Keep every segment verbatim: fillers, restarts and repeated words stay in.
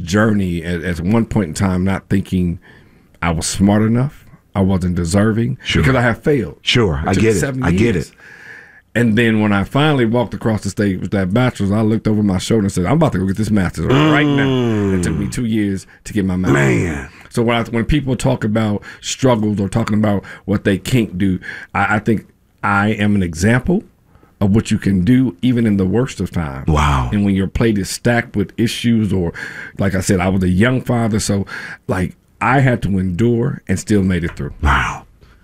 journey at, at one point in time, not thinking I was smart enough, I wasn't deserving, sure. because I have failed. Sure, I get it. I get it. And then when I finally walked across the stage with that bachelor's, I looked over my shoulder and said, I'm about to go get this master's mm. right now. It took me two years to get my master's. Man. So when, I, when people talk about struggles or talking about what they can't do, I, I think I am an example of what you can do even in the worst of times. Wow. And when your plate is stacked with issues, or like I said, I was a young father, so like I had to endure and still made it through. Wow.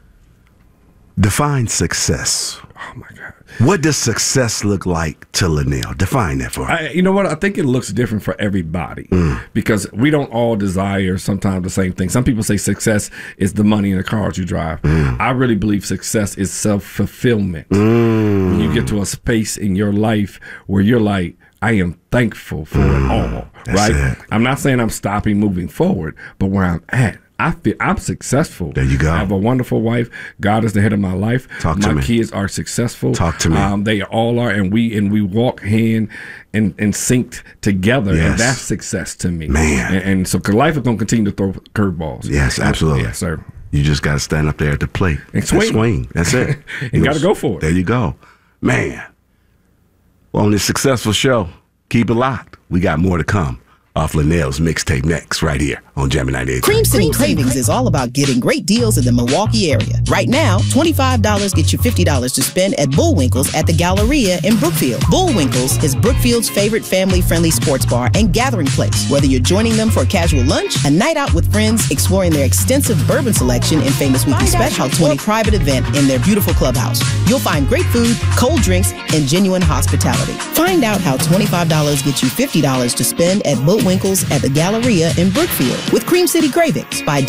Define success. Oh, my God. What does success look like to Linnell? Define that for me. You know what? I think it looks different for everybody mm. because we don't all desire sometimes the same thing. Some people say success is the money and the cars you drive. Mm. I really believe success is self-fulfillment. Mm. When you get to a space in your life where you're like, I am thankful for mm. it all, That's right? it. I'm not saying I'm stopping moving forward, but where I'm at, I feel I'm successful. There you go. I have a wonderful wife. God is the head of my life. Talk to my me. kids are successful. Talk to me. Um, they all are, and we and we walk hand and and synced together, yes. and that's success to me, man. And, and so, cause life is gonna continue to throw curveballs. Yes, absolutely. Yes, sir. You just got to stand up there at the plate and swing. And swing. That's it. You got to go for it. There you go, man. Well, on this successful show, keep it locked. We got more to come. Off Linnell's mixtape next, right here on Jammin' ninety-eight. Cream City Cravings is all about getting great deals in the Milwaukee area. Right now, twenty-five dollars gets you fifty dollars to spend at Bullwinkle's at the Galleria in Brookfield. Bullwinkle's is Brookfield's favorite family-friendly sports bar and gathering place. Whether you're joining them for a casual lunch, a night out with friends, exploring their extensive bourbon selection in Famous Weekly Special, or a private event in their beautiful clubhouse, you'll find great food, cold drinks, and genuine hospitality. Find out how twenty-five dollars gets you fifty dollars to spend at Bullwinkle's at the Galleria in Brookfield with Cream City Cravings by